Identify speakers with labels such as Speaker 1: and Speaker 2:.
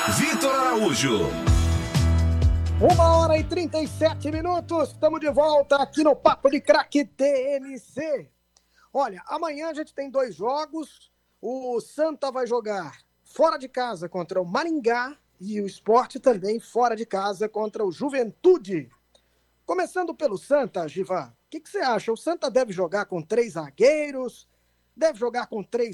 Speaker 1: Vitor Araújo.
Speaker 2: 1h37, estamos de volta aqui no Papo de Craque TNC. Olha, amanhã a gente tem 2 jogos, o Santa vai jogar fora de casa contra o Maringá e o Sport também fora de casa contra o Juventude. Começando pelo Santa, Givan, o que você acha? O Santa deve jogar com 3 zagueiros, deve jogar com 3